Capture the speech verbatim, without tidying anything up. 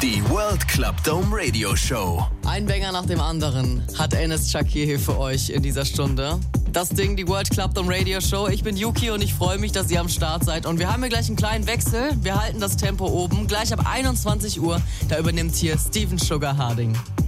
Die World Club Dome Radio Show. Ein Banger nach dem anderen hat Enes Shakir hier für euch in dieser Stunde. Das Ding, die World Club Dome Radio Show. Ich bin Yuki und ich freue mich, dass ihr am Start seid. Und wir haben hier gleich einen kleinen Wechsel. Wir halten das Tempo oben. Gleich ab einundzwanzig Uhr, da übernimmt hier Steven Sugar Harding.